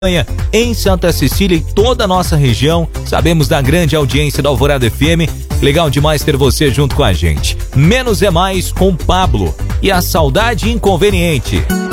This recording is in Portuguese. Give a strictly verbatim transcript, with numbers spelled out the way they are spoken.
em Santa Cecília e toda a nossa região. Sabemos da grande audiência da Alvorada F M. Legal demais ter você junto com a gente. Menos é mais com Pablo e a saudade inconveniente.